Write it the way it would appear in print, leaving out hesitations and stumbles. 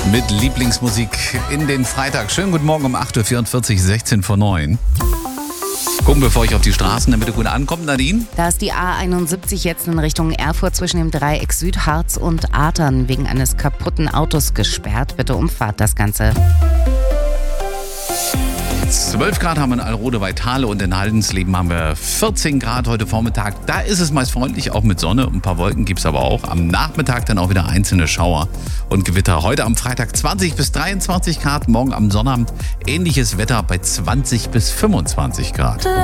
Mit Lieblingsmusik in den Freitag. Schönen guten Morgen um 8.44 Uhr, 16 vor 9. Gucken, bevor ich auf die Straßen damit gut ankomme, Nadine. Da ist die A71 jetzt in Richtung Erfurt zwischen dem Dreieck Südharz und Adern wegen eines kaputten Autos gesperrt. Bitte umfahrt das Ganze. 12 Grad haben wir in Alrode bei Thale und in Haldensleben haben wir 14 Grad heute Vormittag. Da ist es meist freundlich, auch mit Sonne. Ein paar Wolken gibt es aber auch. Am Nachmittag dann auch wieder einzelne Schauer und Gewitter. Heute am Freitag 20 bis 23 Grad, morgen am Sonnabend ähnliches Wetter bei 20 bis 25 Grad.